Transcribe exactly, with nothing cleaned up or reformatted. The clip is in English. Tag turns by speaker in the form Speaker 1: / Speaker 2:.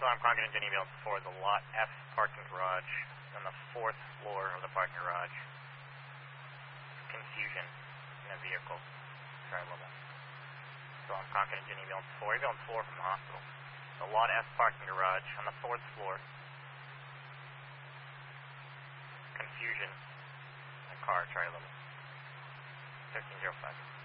Speaker 1: So I'm Concord Engine email for the Lot F parking garage on the fourth floor of the parking garage. Confusion in a vehicle. Try level. So I'm Concord Engine email four. Email four from the hospital. The Lot F parking garage on the fourth floor. Confusion in a car. Try level. thirteen oh five.